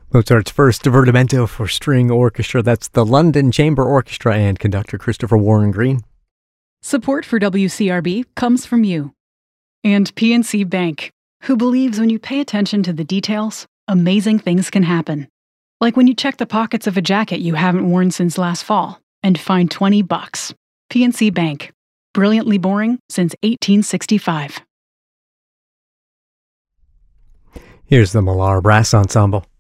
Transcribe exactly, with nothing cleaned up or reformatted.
Mozart's first divertimento for string orchestra. That's the London Chamber Orchestra and conductor Christopher Warren Green. Support for W C R B comes from you. And P N C Bank, who believes when you pay attention to the details, amazing things can happen. Like when you check the pockets of a jacket you haven't worn since last fall and find twenty bucks. P N C Bank. Brilliantly boring since eighteen sixty-five. Here's the Millar Brass Ensemble.